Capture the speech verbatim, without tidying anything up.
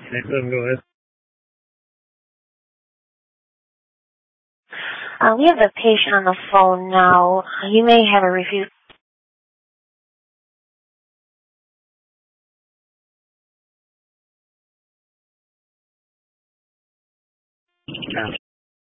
Excellent, go ahead. Uh, we have a patient on the phone now. You may have a review. Yeah.